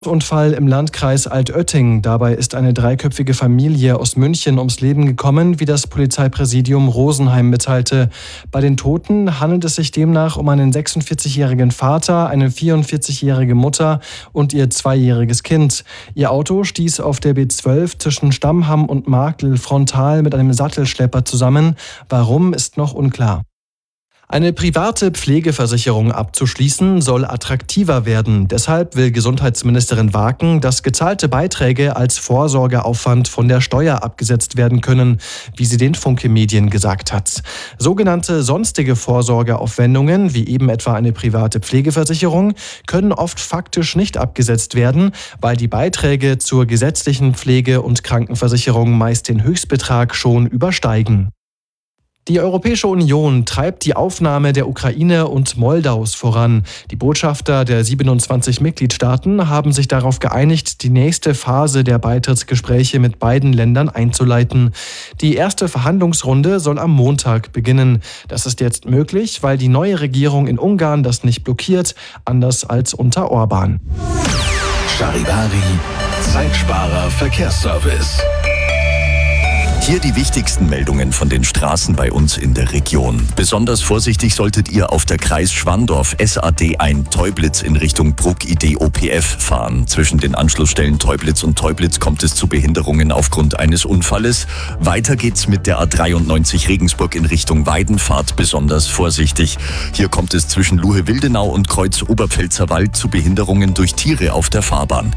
Unfall im Landkreis Altötting. Dabei ist eine dreiköpfige Familie aus München ums Leben gekommen, wie das Polizeipräsidium Rosenheim mitteilte. Bei den Toten handelt es sich demnach um einen 46-jährigen Vater, eine 44-jährige Mutter und ihr 2-jähriges Kind. Ihr Auto stieß auf der B12 zwischen Stammham und Marktl frontal mit einem Sattelschlepper zusammen. Warum, ist noch unklar. Eine private Pflegeversicherung abzuschließen, soll attraktiver werden. Deshalb will Gesundheitsministerin Waken, dass gezahlte Beiträge als Vorsorgeaufwand von der Steuer abgesetzt werden können, wie sie den Funke Medien gesagt hat. Sogenannte sonstige Vorsorgeaufwendungen, wie eben etwa eine private Pflegeversicherung, können oft faktisch nicht abgesetzt werden, weil die Beiträge zur gesetzlichen Pflege- und Krankenversicherung meist den Höchstbetrag schon übersteigen. Die Europäische Union treibt die Aufnahme der Ukraine und Moldaus voran. Die Botschafter der 27 Mitgliedstaaten haben sich darauf geeinigt, die nächste Phase der Beitrittsgespräche mit beiden Ländern einzuleiten. Die erste Verhandlungsrunde soll am Montag beginnen. Das ist jetzt möglich, weil die neue Regierung in Ungarn das nicht blockiert, anders als unter Orban. Charivari, Zeitsparer Verkehrsservice. Hier die wichtigsten Meldungen von den Straßen bei uns in der Region. Besonders vorsichtig solltet ihr auf der Kreis Schwandorf SAD 1 Teublitz in Richtung Bruck-ID-OPF fahren. Zwischen den Anschlussstellen Teublitz und Teublitz kommt es zu Behinderungen aufgrund eines Unfalles. Weiter geht's mit der A93 Regensburg in Richtung Weidenfahrt, besonders vorsichtig. Hier kommt es zwischen Luhe-Wildenau und Kreuz Oberpfälzerwald zu Behinderungen durch Tiere auf der Fahrbahn.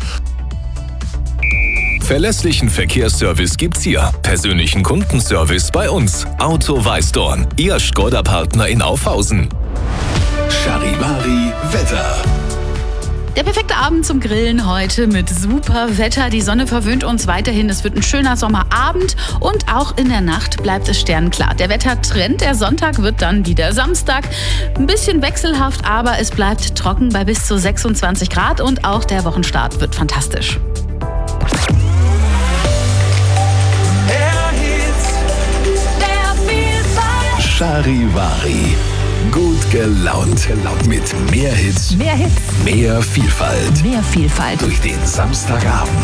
Verlässlichen Verkehrsservice gibt's hier. Persönlichen Kundenservice bei uns. Auto Weißdorn, Ihr Škoda-Partner in Aufhausen. Charivari Wetter. Der perfekte Abend zum Grillen heute mit super Wetter. Die Sonne verwöhnt uns weiterhin. Es wird ein schöner Sommerabend und auch in der Nacht bleibt es sternklar. Der Wettertrend, der Sonntag wird dann wieder Samstag. Ein bisschen wechselhaft, aber es bleibt trocken bei bis zu 26 Grad und auch der Wochenstart wird fantastisch. Charivari. Gut gelaunt. Mit mehr Hits. Mehr Hits. Mehr Vielfalt. Mehr Vielfalt. Durch den Samstagabend.